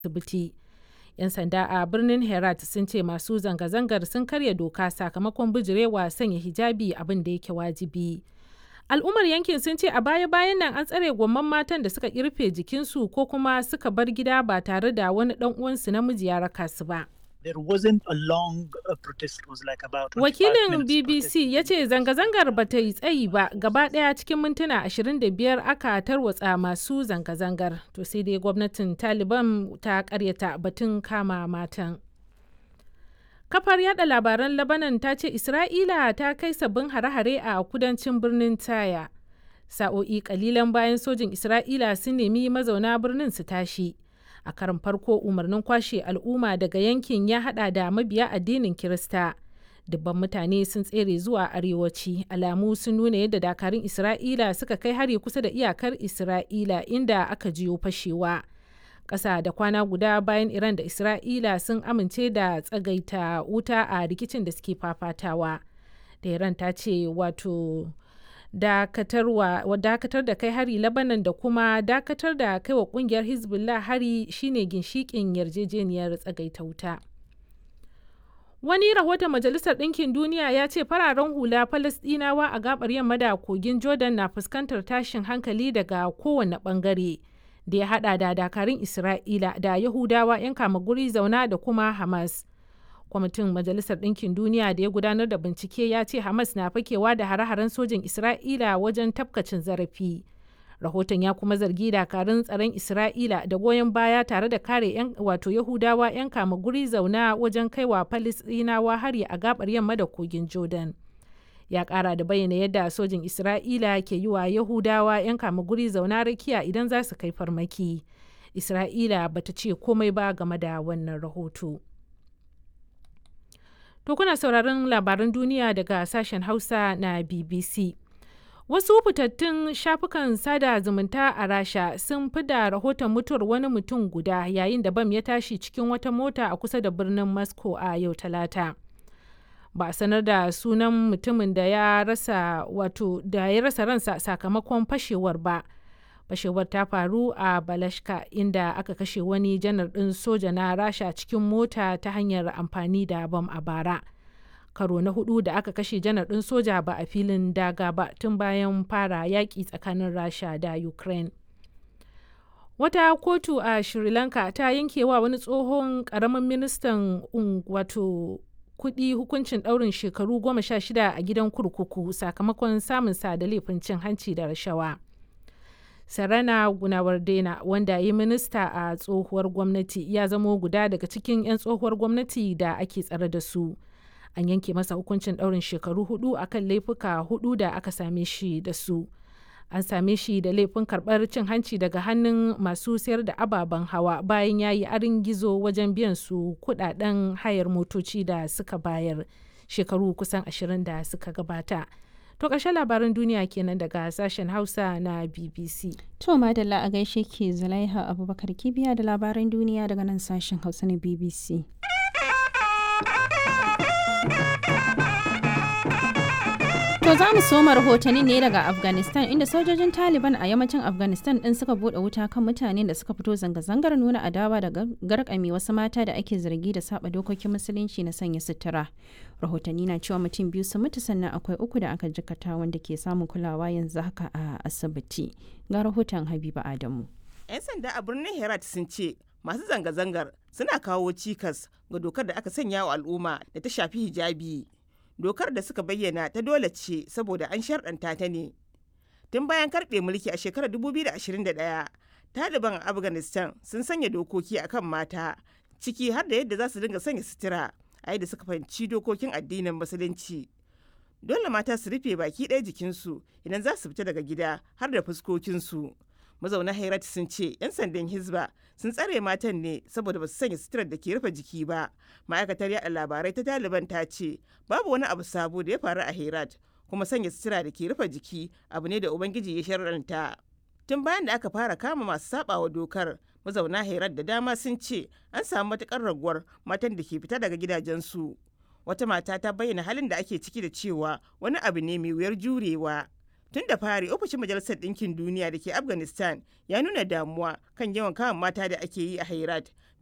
asibiti. 'Yan sanda a birnin Herat sun ce masu zanga-zangar sun karya doka sakamakon bijirewa sanya hijabi abin da yake wajibi. Al'ummar yankin sun ce a baya-bayan nan an tsare gwamman matan da suka kirfe jikinsu ko kuma suka bar gida ba tare da wani dan uwansu namiji ya raka su ba. Wakilin BBC ya ce zanga-zangar ba ta yi tsayi ba, gaba ɗaya cikin mintuna 25 aka tarwatsa masu zanga-zangar. To sai dai gwamnatin Taliban ta karyata batun kama matan. Kafar yada labaran Lebanon ta ce Isra'ila ta kai sabbin hare-hare a kudancin birnin Taya. Sa'o'i kalilan bayan sojin Isra'ila sun nemi mazauna birnin su tashi. A karin farko umarnin kwashe al'umma daga yankin ya hada da mabiya addinin Kirista. Dubban mutane sun tsere zuwa arewaci. Alamu sun nuna yadda dakarun Isra'ila suka kai hari kusa da iyakar Isra'ila inda aka jiyo fashewa. Ƙasa da kwana guda bayan Iran da Isra'ila sun amince da tsagaita wuta a rikicin da suke fafatawa. Da Iran ta ce wato dakatar da kai hari Lebanon da kuma dakatar da kai wa kungiyar Hezbollah hari shine ginshikin yarjejeniyar tsagaita wuta. Wani rahoton Majalisar Ɗinkin Duniya ya ce fararen hula Falasɗinawa a gabar yamma da kogin Jordan na fuskantar tashin hankali daga kowane bangare da ya hada da dakarun Isra'ila da Yahudawa 'yan kama guri zauna da kuma Hamas. Kwamitin Majalisar Ɗinkin Duniya da ya gudanar da bincike ya ce Hamas na fakewa da hare-haren sojin Isra'ila wajen tafkacin zarafi. Rahoton ya kuma zargi dakarun tsaron Isra'ila da goyon baya tare da kare Yahudawa 'yan kama guri zauna wajen kaiwa Falasɗinawa hari a gabar yamma da kogin Jordan. Ya kara da bayyana yadda sojin Isra'ila ke yi wa Yahudawa 'yan kama guri zauna rakiya idan za su kai farmaki. Isra'ila bata ce komai ba game da wannan rahoto. To kuna sauraron labaran duniya daga sashen Hausa na BBC. Wasu fitattun shafukan sada zumunta a Rasha sun fida rahoton mutuwar wani mutum guda yayin da bam ya tashi cikin wata mota a kusa da birnin Moscow a yau Talata. Ba a sanar da sunan mutumin da ya rasa ransa sakamakon fashewar ba. Fashewar ta faru a Balashka inda aka kashe wani janar ɗin soja na Rasha cikin mota ta hanyar amfani da bam a bara. Karo na hudu da aka kashe janar ɗin soja ba a filin daga ba tun bayan fara yaƙi tsakanin Rasha da Ukraine. Wata kotu a Sri Lanka ta yankewa wani tsohon ƙaramin ministan kuɗi hukuncin ɗaurin shekaru 16 a gidan kurkuku sakamakon samun sa da laifin cin hanci da rashawa. Sarana Gunawardena wanda ya yi minista a tsohuwar gwamnati ya zamo guda daga cikin 'yan tsohuwar gwamnati da ake tsare da su. An yanke masa hukuncin ɗaurin shekaru 4 akan laifuka 4 da aka same shi da su. An same shi da laifin karɓar cin hanci daga hannun masu sayar da ababen hawa bayan ya yi arin gizo wajen biyan su kuɗaɗen hayar motoci da suka bayar shekaru kusan 20 da suka gabata. To ƙarshen labaran duniya kenan daga sashen Hausa na BBC. To madalla a gaishe ke Zulaiha Abubakar Kibiya da labaran duniya daga nan sashen Hausa na BBC. To za mu soma rahotanni ne daga Afghanistan inda sojojin Taliban a yammacin Afghanistan din suka bude wuta kan mutane da suka fito zanga-zangar nuna adawa da garkame wasu mata da ake zargi da saba dokokin musulunci na sanya sutura. Rahotanni na cewa mutum 2 sun mutu sannan akwai 3 da aka jikata wanda ke samun kulawa yanzu haka a asibiti. Ga rahoton Habiba Adamu. 'Yan sanda a birnin Herat sun ce masu zanga-zangar suna kawo cikas ga dokar da aka sanya wa al'umma da ta shafi hijabi. Dokar da suka bayyana ta dole ce saboda an sharɗanta ta ne. Tun bayan karɓe mulki a shekarar 2021, Taliban a Afghanistan sun sanya dokoki akan mata, ciki har da yadda za su dinga sanya sutura a yadda suka fahimci dokokin addinin Musulunci. Dole mata su rufe baki ɗaya jikinsu idan za su fita daga gida har da fuskokinsu. Mazauna Herat sun ce 'yan sandan Hizba sun tsare matan ne saboda ba su sanya suturar da ke rufe jiki ba. Ma'aikatar yaɗa labarai ta Taliban ta ce babu wani abu sabo da ya faru a Herat, kuma sanya sutura da ke rufe jiki abu ne da Ubangiji ya sharranta. Tun bayan da aka fara kama masu sabawa dokar, mazauna Herat da dama sun ce an samu matukar raguwar matan da ke fita daga gidajensu. Wata mata ta bayyana halin da ake ciki da cewa wani abu ne mai wuyar jurewa. Tun da fari, ofishin Majalisar Ɗinkin Duniya da ke Afghanistan ya nuna damuwa kan yawan kama mata da ake yi a Herat